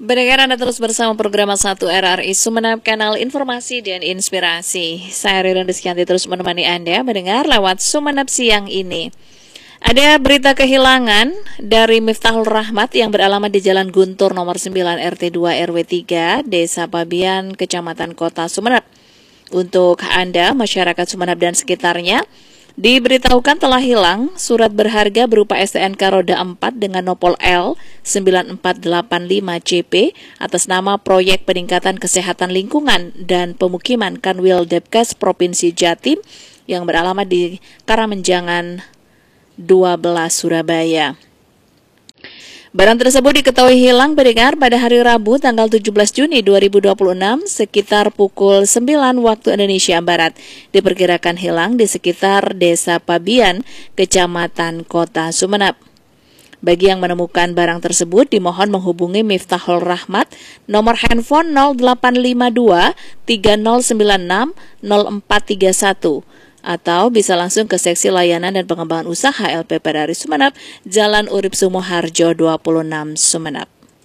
Pendengar, Anda terus bersama program 1 RRI Sumeneb, kanal informasi dan inspirasi. Saya Ririn Rizkyanti terus menemani Anda mendengar lewat Sumeneb siang ini. Ada berita kehilangan dari Miftahul Rahmat yang beralamat di Jalan Guntur nomor 9 RT 2 RW 3 Desa Pabian, Kecamatan Kota Sumeneb. Untuk Anda, masyarakat Sumeneb dan sekitarnya, diberitahukan telah hilang surat berharga berupa STNK roda 4 dengan nopol L 9485CP atas nama Proyek Peningkatan Kesehatan Lingkungan dan Pemukiman Kanwil Depkes Provinsi Jatim yang beralamat di Karamenjangan 12 Surabaya. Barang tersebut diketahui hilang pendengar pada hari Rabu tanggal 17 Juni 2026 sekitar pukul 9 waktu Indonesia Barat. Diperkirakan hilang di sekitar Desa Pabian, Kecamatan Kota Sumeneb. Bagi yang menemukan barang tersebut dimohon menghubungi Miftahul Rahmat nomor handphone 0852 3096 0431. Atau bisa langsung ke Seksi Layanan dan Pengembangan Usaha LP Pedari Sumeneb, Jalan Urip Sumoharjo 26 Sumeneb.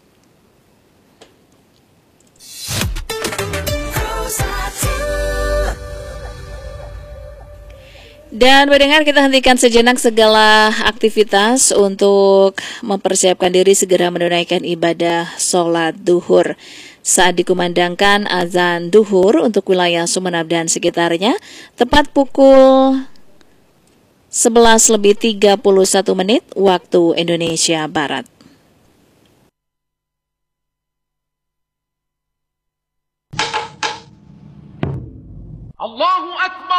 Dan mendengar, kita hentikan sejenak segala aktivitas untuk mempersiapkan diri segera menunaikan ibadah sholat duhur. Saat dikumandangkan azan duhur untuk wilayah Sumeneb dan sekitarnya, tepat pukul 11:31 waktu Indonesia Barat. Allahu Akbar.